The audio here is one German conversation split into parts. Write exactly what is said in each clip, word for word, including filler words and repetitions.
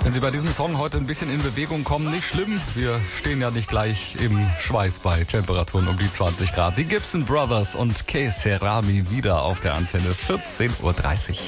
Wenn Sie bei diesem Song heute ein bisschen in Bewegung kommen, nicht schlimm. Wir stehen ja nicht gleich im Schweiß bei Temperaturen um die zwanzig Grad. Die Gibson Brothers und Que Cerami wieder auf der Antenne, vierzehn Uhr dreißig.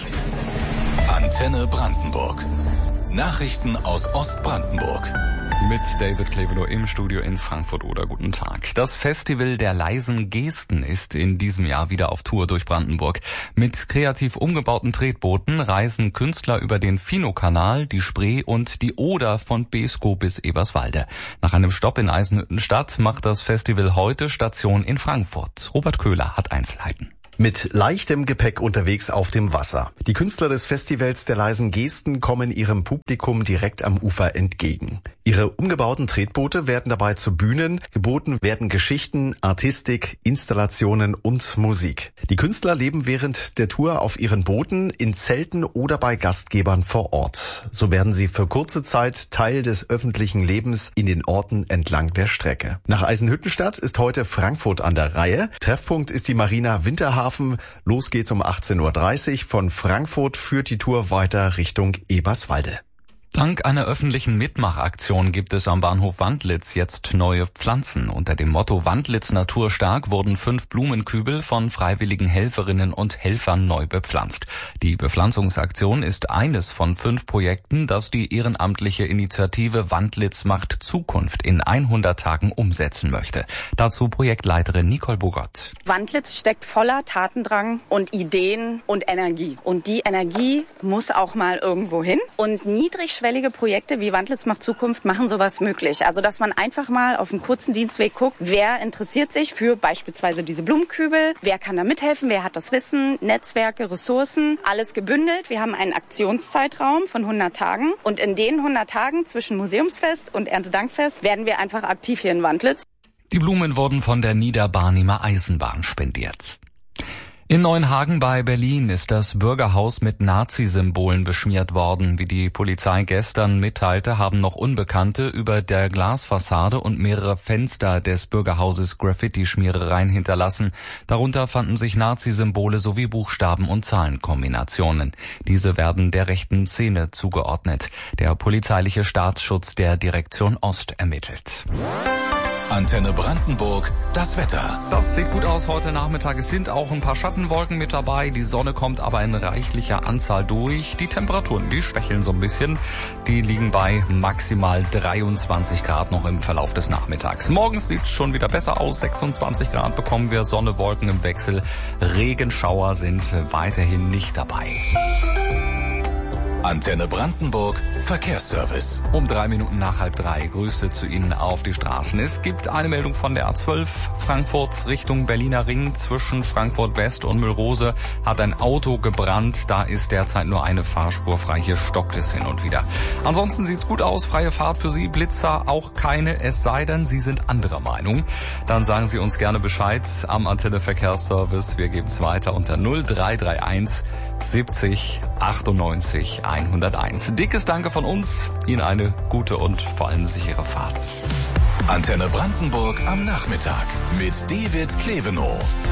Antenne Brandenburg. Nachrichten aus Ostbrandenburg. Mit David Klevenow im Studio in Frankfurt oder guten Tag. Das Festival der leisen Gesten ist in diesem Jahr wieder auf Tour durch Brandenburg. Mit kreativ umgebauten Tretbooten reisen Künstler über den Finokanal, die Spree und die Oder von Beeskow bis Eberswalde. Nach einem Stopp in Eisenhüttenstadt macht das Festival heute Station in Frankfurt. Robert Köhler hat Einzelheiten. Mit leichtem Gepäck unterwegs auf dem Wasser. Die Künstler des Festivals der leisen Gesten kommen ihrem Publikum direkt am Ufer entgegen. Ihre umgebauten Tretboote werden dabei zu Bühnen, geboten werden Geschichten, Artistik, Installationen und Musik. Die Künstler leben während der Tour auf ihren Booten, in Zelten oder bei Gastgebern vor Ort. So werden sie für kurze Zeit Teil des öffentlichen Lebens in den Orten entlang der Strecke. Nach Eisenhüttenstadt ist heute Frankfurt an der Reihe. Treffpunkt ist die Marina Winterhafen. Los geht's um achtzehn Uhr dreißig. Von Frankfurt führt die Tour weiter Richtung Eberswalde. Dank einer öffentlichen Mitmachaktion gibt es am Bahnhof Wandlitz jetzt neue Pflanzen. Unter dem Motto Wandlitz naturstark wurden fünf Blumenkübel von freiwilligen Helferinnen und Helfern neu bepflanzt. Die Bepflanzungsaktion ist eines von fünf Projekten, das die ehrenamtliche Initiative Wandlitz macht Zukunft in hundert Tagen umsetzen möchte. Dazu Projektleiterin Nicole Bogott. Wandlitz steckt voller Tatendrang und Ideen und Energie. Und die Energie muss auch mal irgendwo hin. Und niedrigschwellige Projekte wie Wandlitz macht Zukunft machen sowas möglich. Also dass man einfach mal auf einem kurzen Dienstweg guckt, wer interessiert sich für beispielsweise diese Blumenkübel, wer kann da mithelfen, wer hat das Wissen, Netzwerke, Ressourcen, alles gebündelt. Wir haben einen Aktionszeitraum von hundert Tagen und in den hundert Tagen zwischen Museumsfest und Erntedankfest werden wir einfach aktiv hier in Wandlitz. Die Blumen wurden von der Niederbarnimer Eisenbahn spendiert. In Neuenhagen bei Berlin ist das Bürgerhaus mit Nazi-Symbolen beschmiert worden. Wie die Polizei gestern mitteilte, haben noch Unbekannte über der Glasfassade und mehrere Fenster des Bürgerhauses Graffiti-Schmierereien hinterlassen. Darunter fanden sich Nazi-Symbole sowie Buchstaben- und Zahlenkombinationen. Diese werden der rechten Szene zugeordnet. Der polizeiliche Staatsschutz der Direktion Ost ermittelt. Antenne Brandenburg, das Wetter. Das sieht gut aus heute Nachmittag. Es sind auch ein paar Schattenwolken mit dabei. Die Sonne kommt aber in reichlicher Anzahl durch. Die Temperaturen, die schwächeln so ein bisschen. Die liegen bei maximal dreiundzwanzig Grad noch im Verlauf des Nachmittags. Morgens sieht es schon wieder besser aus. sechsundzwanzig Grad bekommen wir, Sonne, Wolken im Wechsel. Regenschauer sind weiterhin nicht dabei. Antenne Brandenburg, Verkehrsservice. Um drei Minuten nach halb drei. Grüße zu Ihnen auf die Straßen. Es gibt eine Meldung von der A zwölf. Frankfurt Richtung Berliner Ring. Zwischen Frankfurt West und Müllrose hat ein Auto gebrannt. Da ist derzeit nur eine Fahrspur frei. Hier stockt es hin und wieder. Ansonsten sieht's gut aus. Freie Fahrt für Sie. Blitzer auch keine. Es sei denn, Sie sind anderer Meinung. Dann sagen Sie uns gerne Bescheid am Antenne Verkehrsservice. Wir geben's weiter unter null drei drei eins siebzig achtundneunzig hunderteins. Dickes Danke von uns. Ihnen eine gute und vor allem sichere Fahrt. Antenne Brandenburg am Nachmittag mit David Klevenow.